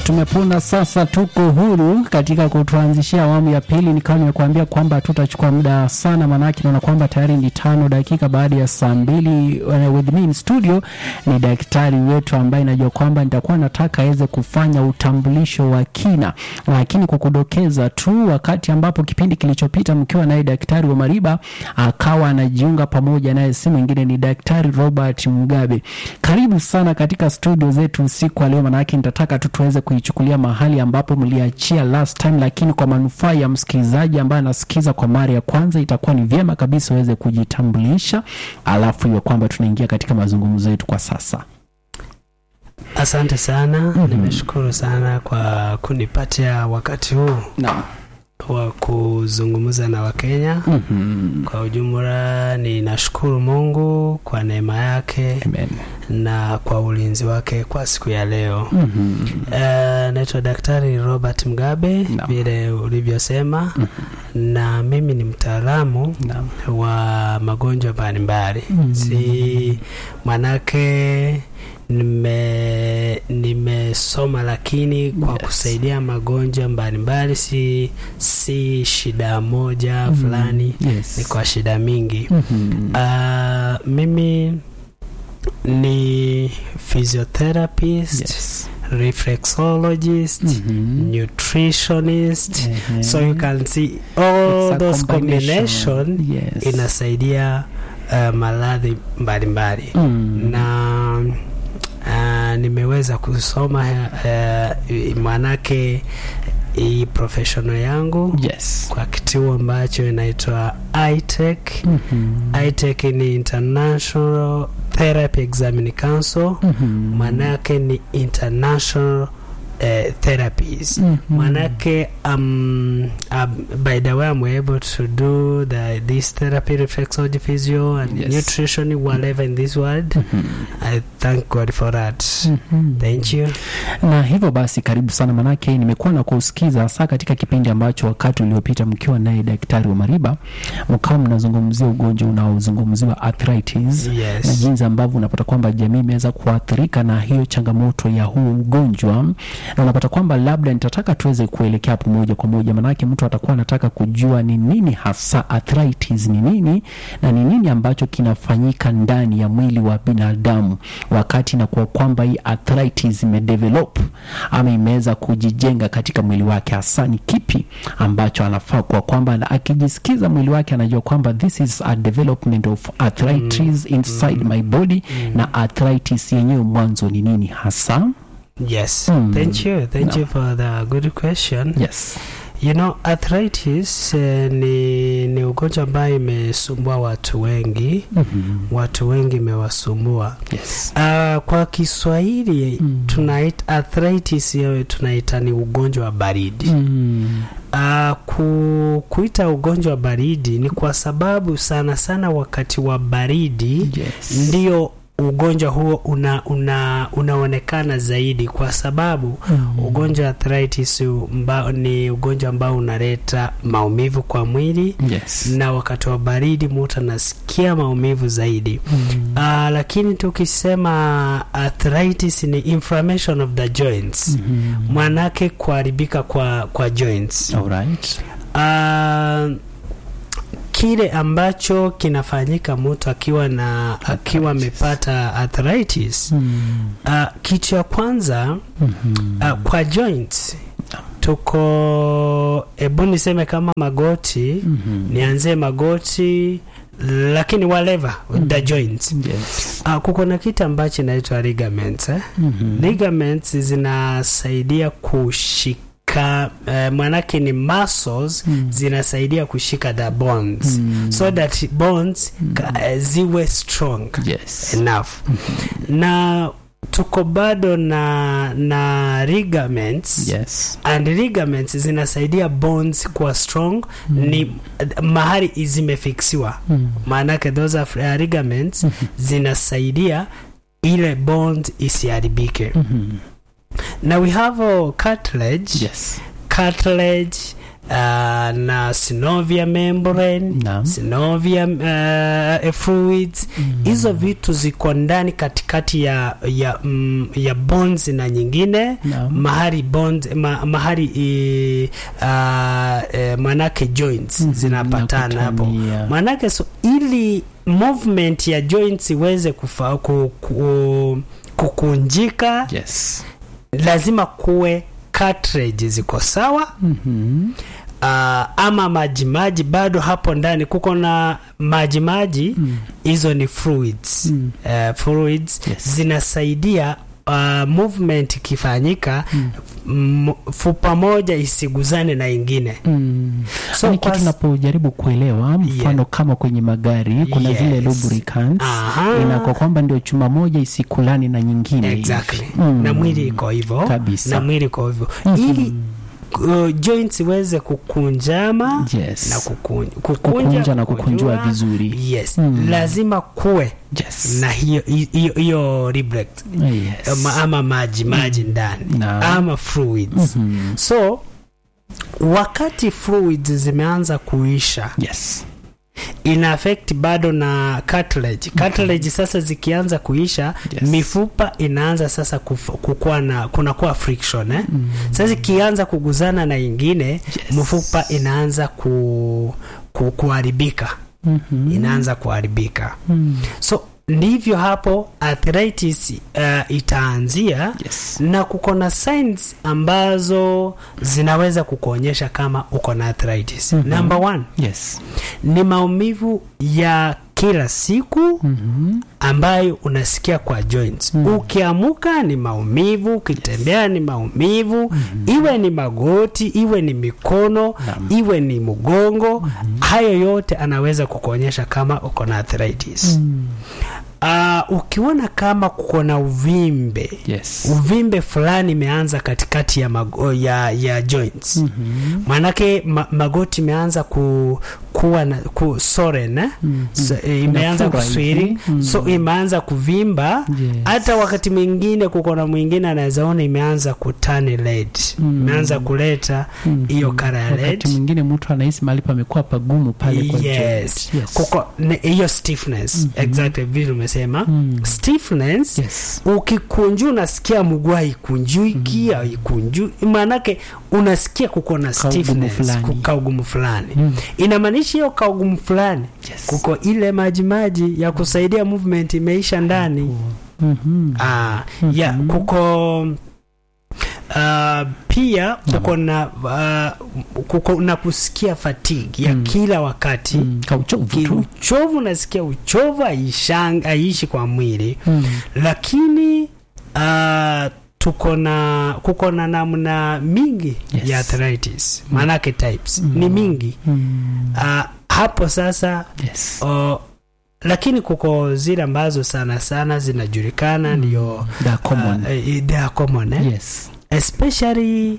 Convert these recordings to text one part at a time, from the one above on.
tumepona sasa, tuko huru katika kutuanzishia awamu ya pili. Nikawa nimekuambia kwamba tutachukua muda sana, manaki naona kwamba tayari ni 5 dakika baada ya saa 2. With me in studio ni daktari wetu ambaye najua kwamba nitakuwa nataka aweze kufanya utambulisho wa kina, lakini kukudokeza tu, wakati ambapo kipindi kilichopita mkiwa naye daktari wa Mariba akawa anajiunga pamoja naye, si mwingine ni daktari Robert Mugabe. Karibu sana katika studio zetu usiku leo, manaki nitataka tu tuweze kuichukulia mahali ambapo mliachia last time, lakini kwa manufaa ya msikilizaji ambaye anasikiza kwa mara ya kwanza itakuwa ni vyema kabisa uweze kujitambulisha, alafu iwe kwamba tunaingia katika mazungumzo yetu kwa sasa. Asante sana. Nimeshukuru sana kwa kunipatia wakati huu wa kuzungumza na Wakenya. Kwa ujumla ninashukuru Mungu kwa neema yake. Amen. Na kwa ulinzi wake kwa siku ya leo. Naitwa Daktari Robert Mugabe vile ulivyosema. Na mimi ni mtaalamu wa magonjwa mbalimbali. Si manake nimesoma, lakini kwa kusaidia magonjwa mbalimbali, si shida moja fulani. Ni kwa shida mingi. Mimi ni physiotherapist, reflexologist, nutritionist. So you can see all those combination inasaidia maradhi mbalimbali. Na nimeweza kusoma manake hii professional yangu kwa kituo ambacho inaitwa ITEC. ITEC ni International Therapy Examining Council. Manake ni international therapies. Manake by the way I'm able to do this therapy, reflexology, physio and nutrition, whatever in this world. I thank God for that. Thank you. Na hivyo basi karibu sana, manake nimekuwa na kusikiza hasa katika kipindi ambacho wakati uliopita mkiwa naye daktari wa Mariba mkao mnazungumzia ugonjwa unaozungumziwa arthritis. Na jinsi ambavyo unapata kwamba jamii imeweza kuathirika na hiyo changamoto ya huu ugonjwa. Na unapata kwamba labda nitataka tuweze kuelekea hapo moja kwa moja, manake mtu atakuwa anataka kujua ni nini hasa arthritis ni nini, na ni nini ambacho kinafanyika ndani ya mwili wa binadamu wakati na kwa kwamba hii arthritis imedevelop ama imeweza kujijenga katika mwili wake. Hasa ni kipi ambacho anafaa kwa kwamba akijisikiza mwili wake anajua kwamba this is a development of arthritis inside my body, na arthritis yenyewe mwanzo ni nini hasa? Yes. Thank you for the good question. Yes. You know, arthritis ni ugonjwa ambao imesumbua watu wengi. Watu wengi imewasumbua. Yes. Kwa Kiswahili tunaita arthritis, tunaita ni ugonjwa wa baridi. Kuita ugonjwa wa baridi ni kwa sababu sana sana wakati wa baridi ndio ugonjwa huo unaonekana zaidi, kwa sababu ugonjwa wa arthritis ni ugonjwa ambao unaleta maumivu kwa mwili. Na wakati wa baridi mtu anasikia maumivu zaidi. Lakini tukisema arthritis ni inflammation of the joints, manake kuharibika kwa joints. Alright. Kile ambacho kinafanyika mtu akiwa amepata arthritis, kitu ya kwanza kwa joints tuko niseme kama magoti, nianze magoti, lakini whatever the joints. Kuko na kitu ambacho inaitwa ligaments. Ligaments zinasaidia kushika manake ni muscles zinasaidia kushika the bones, so that bones ziwe strong enough. Na tuko bado na ligaments. And ligaments zinasaidia bones kuwa strong. Ni mahali zimefixiwa. Manake those are ligaments zinasaidia ile bones isiharibike. Now we have a cartilage. Cartilage na synovial membrane, synovial fluids. Hizo vitu ziko ndani katikati ya bones na nyingine, mahali bones mahali manake joints zinapatana hapo. Manake so ili movement ya joints iweze kukunjika, lazima kuwe cartilage ziko sawa. Ama majimaji bado hapo ndani kuko na majimaji, hizo ni fluids. Fluids zinasaidia movement kifanyika, fupa moja isiguzane na ingine. So kitu tunapojaribu kuelewa mfano kama kwenye magari kuna zile lubricants, inakuwa kwamba ndio chuma moja isikulani na nyingine. Exactly. Na mwili iko hivyo. Na mwili iko hivyo. Ili joints iweze kukunjama na kukunja na kukunjua vizuri. Lazima kuwe na hiyo lubricant, ama maji ndani, ama fluids. So wakati fluids zimeanza kuisha, ina affect bado na cartilage. Sasa zikianza kuisha, mifupa inaanza sasa kunakuwa friction, Sasa ikianza kuguzana na ingine, mifupa inaanza kuharibika. Inaanza kuharibika. So ndivyo hapo arthritis itaanzia. Na kuko na signs ambazo zinaweza kukuonyesha kama uko na arthritis. Number 1, ni maumivu ya kila siku ambayo unasikia kwa joints. Ukiamuka ni maumivu, ukitembea ni maumivu, iwe ni magoti, iwe ni mikono, iwe ni mgongo. Hayo yote anaweza kukuonyesha kama uko na arthritis. Ukiona kama kuko na uvimbe, uvimbe fulani imeanza katikati ya joints, manake magoti imeanza kuwa na soren, so, imeanza kuswiri, so imeanza kuvimba. Hata wakati mwingine kuko na mwingine anaweza ona imeanza kutani red, imeanza kuleta hiyo kara ya red. Wakati mwingine mtu anahisi mahali pamekuwa pagumu pale kwa joint. Kuko hiyo stiffness. Exactly vile umesema. Stiffness. Ukikunju unasikia mguu haikunjuki, haikunju, manake unasikia kuko na stiffness, kaugumu fulani. Inamaanisha hiyo kaugumu fulani kuko ile maji ya kusaidia movement imeisha ndani. Kuko pia kuko na kusikia fatigue ya kila wakati. Uchovu, nasikia uchovu aishi kwa mwili. Lakini kuko na namna mingi ya arthritis. Manake types ni mingi. Hapo sasa lakini kuko zile ambazo sana zinajulikana ndio they are common. Especially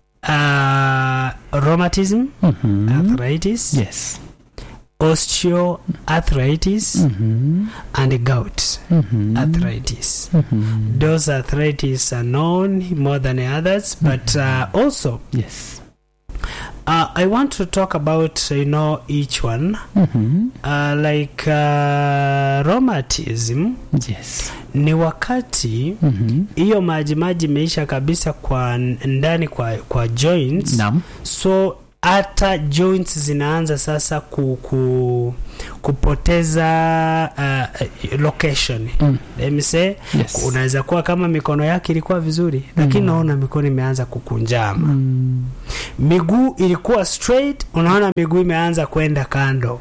rheumatism, arthritis, osteoarthritis, and gout arthritis. Those arthritis are known more than others, but also I want to talk about each one. Like rheumatism, ni wakati hiyo maji meisha kabisa kwa ndani kwa joints. So hata joints zinaanza sasa kupoteza location. Let me say, unaweza kuwa kama mikono yake ilikuwa vizuri, lakini naona mikono imeanza kukunjama. Miguu ilikuwa straight, unaona miguu imeanza kwenda kando.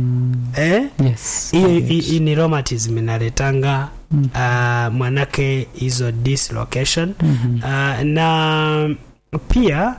Hii ni rheumatism inaletanga manake hizo dislocation. Na pia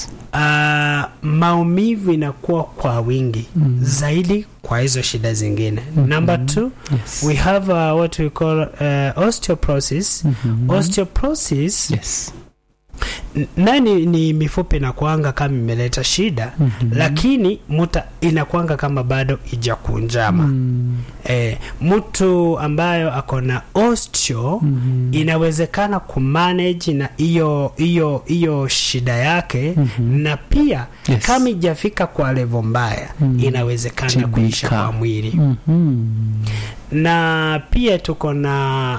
maumivu inakuwa kwa wingi zaidi kwa hizo shida zingine. Number 2, we have what we call osteoporosis. Osteoporosis Nani ni mifupa inakuanga kama imeleta shida, lakini muta inakuanga kama bado ijakunjama. Mtu ambayo akona osteo inawezekana kumanage na iyo shida yake, na pia kama ijafika kwa level mbaya inawezekana kuisha kwa mwili. Na pia tuko na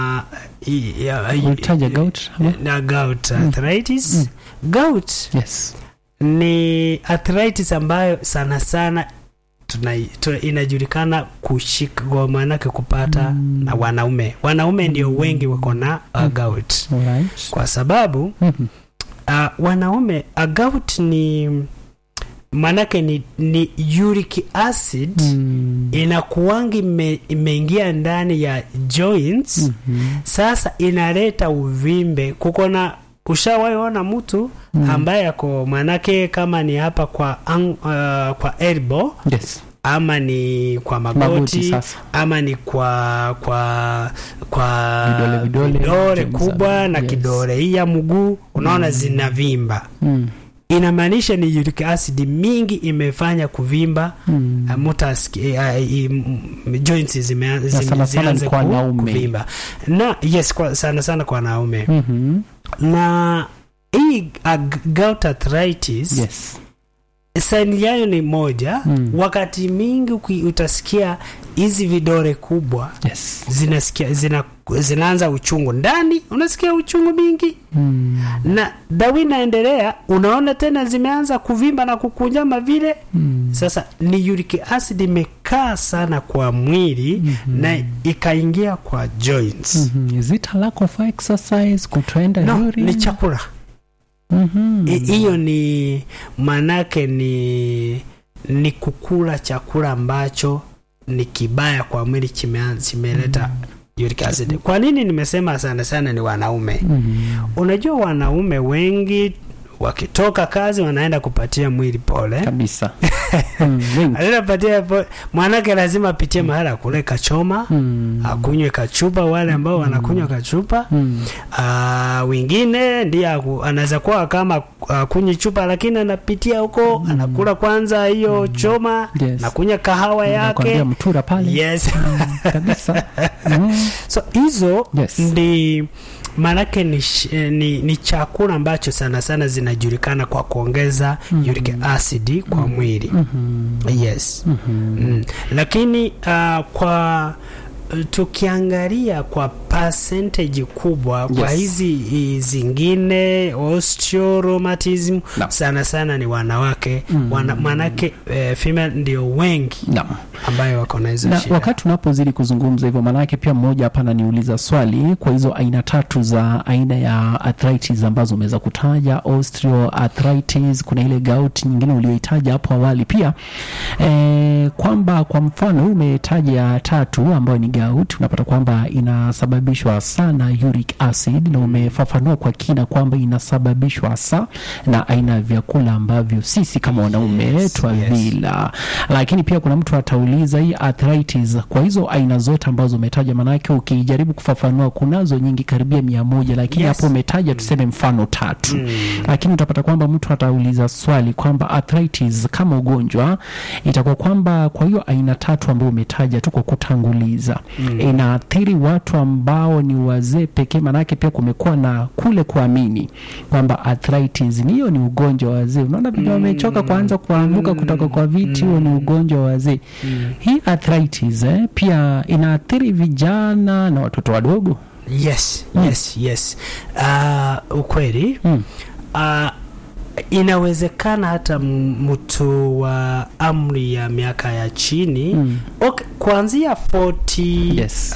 gout arthritis. Gout ni arthritis ambayo sana sana inajulikana kushika kwa manake kupata na wanaume ndio wengi wako na gout. Kwa sababu wanaume gout ni manake ni uric acid inakuwangi imeingia ndani ya joints. Sasa inaleta uvimbe. Kukona ushawahi mtu ambaye ako manake kama ni hapa kwa elbow, ama ni kwa magoti ama ni kwa vidole kubwa na kidole ya mguu, unaona zinavimba. Inamaanisha ni uric acid mingi imefanya kuvimba. Joints zimeanza kuvimba. Na kwa sana kwa wanaume. Na hii gout arthritis sign yayo ni moja. Wakati mingi utasikia hizi vidole kubwa zinaanza uchungu ndani, unasikia uchungu mingi. Na dawa inaendelea, unaona tena zimeanza kuvimba na kukunjama vile. Sasa ni uric acid imekaa sana kwa mwili na ikaingia kwa joints. Is it a lack of exercise, kutrenda urine? Ni chakula. Hiyo ni manake ni kukula chakula ambacho ni kibaya kwa mwili, kimeleta uric acid. Kwa nini nimesema sana ni wanaume? Unajua wanaume wengi wakitoka kazi wanaenda kupatia mwili pole kabisa. Anapatia mwanake lazima apitie mahala kule kachoma, akunywe kachupa. Wale ambao wanakunywa kachupa, wengine ndio anaweza kuwa kama kunywa chupa, lakini anapitia huko anakula kwanza hiyo choma na kunywa kahawa yake mtura pale. Kabisa. So hizo ndi manake ni chakula ambacho sana zinajulikana kwa kuongeza uric acid kwa mwili. Lakini kwa tukiangalia kwa percentage kubwa kwa hizi zingine osteorheumatism sana ni wanawake. Manake female ndio wengi ambayo wako na hizo shida. Wakati tunapozidi kuzungumza hivyo, manake pia mmoja hapa ananiuliza swali kwa hizo aina tatu za aina ya arthritis ambazo umeweza kutaja, osteoarthritis, kuna ile gout nyingine uliyoitaja hapo awali pia, kwamba kwa mfano umetaja tatu ambayo ni gout, unapata kwamba inasababishwa sana uric acid, na umefafanua kwa kina kwamba inasababishwa hasa na aina ya vyakula ambavyo sisi kama wanaume twavila. Lakini pia kuna mtu atauliza hii arthritis kwa hizo aina zote ambazo umetaja, manake ukijaribu kufafanua kunazo nyingi karibia 100, lakini hapo umetaja tuseme mfano tatu. Lakini utapata kwamba mtu atauliza swali kwamba arthritis kama ugonjwa itakuwa kwamba kwa hiyo aina tatu ambayo umetaja tu kwa kutanguliza inaathiri watu ambao ni wazee pekee, manake pia kumekuwa na kule kuamini kwamba arthritis hiyo ni ugonjwa wa wazee. Unaona vile wamechoka kuanza kuanguka kutoka kwa viti, huo ni ugonjwa wa wazee. Hii arthritis pia inaathiri vijana na watoto wadogo. Yes. Ukweli. Inawezekana hata mtu wa amri ya miaka ya chini kuanzia 40